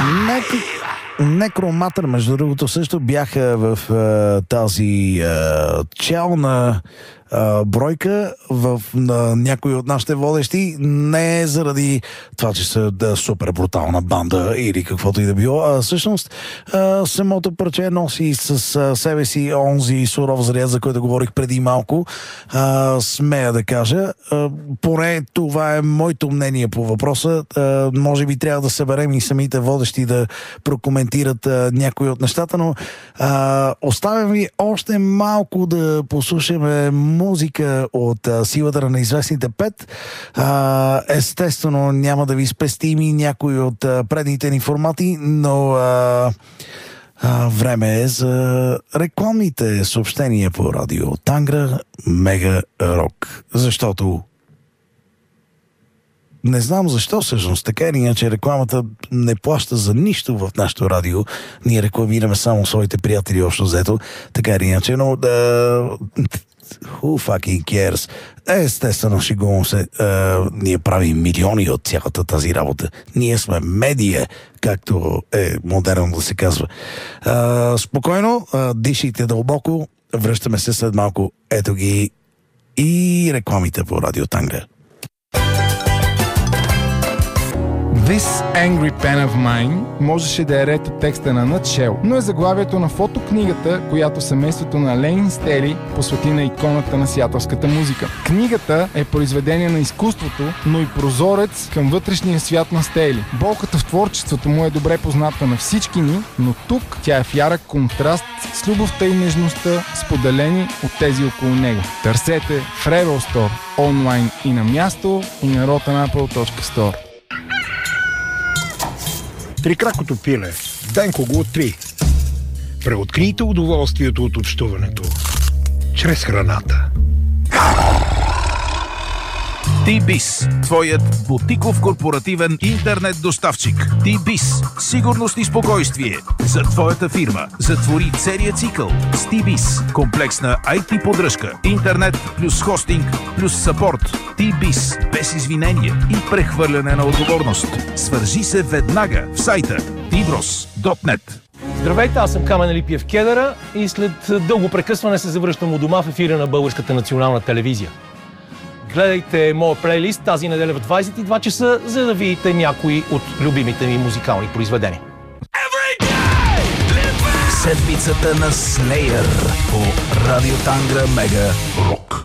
Некроматър, между другото, също бяха в тази челна бройка на някои от нашите водещи, не заради това, че са супер брутална банда или каквото и да било, а всъщност самото парче носи с себе си онзи суров заряд, за който говорих преди малко. Смея да кажа, поне това е моето мнение по въпроса. Може би трябва да съберем и самите водещи да прокоментират някои от нещата, но оставям ви още малко да послушаме музика от силата на неизвестните пет. Естествено, няма да ви спестим и някои от предните ни формати, но време е за рекламните съобщения по радио Тангра Мега Рок. Защото не знам защо всъщност, така или иначе рекламата не плаща за нищо в нашото радио. Ние рекламираме само своите приятели общо взето, така или иначе, но who fucking cares? Естествено, шегувам се. Ние правим милиони от цялата тази работа. Ние сме медия, както е модерно да се казва. Спокойно, дишайте дълбоко. Връщаме се след малко. Ето ги и рекламите по Радио Тангра. This Angry Pen of Mine можеше да е ред от текста на Nutshell, но е заглавието на фотокнигата, която семейството на Ленин Стели посвети на иконата на сиатълската музика. Книгата е произведение на изкуството, но и прозорец към вътрешния свят на Стели. Болката в творчеството му е добре позната на всички ни, но тук тя е в ярък контраст с любовта и нежността, споделени от тези около него. Търсете в Rebel Store, онлайн и на място, и на rotanapple.store. Трикракото пиле. Денко го откри. Преоткрийте удоволствието от общуването чрез храната. T-Biz, твоят бутиков корпоративен интернет доставчик. T-Biz, сигурност и спокойствие за твоята фирма. Затвори целия цикъл с T-Biz. Комплексна IT поддръжка, интернет плюс хостинг плюс съпорт. T-Biz, без извинение и прехвърляне на отговорност. Свържи се веднага в сайта tbros.net. Здравейте, аз съм Камен Липиев Кедъра и след дълго прекъсване се завръщам у дома в ефира на Българската национална телевизия. Гледайте моя плейлист тази неделя в 22 часа, за да видите някои от любимите ми музикални произведения. Седмицата на Slayer по Радио Тангра Мега Рок.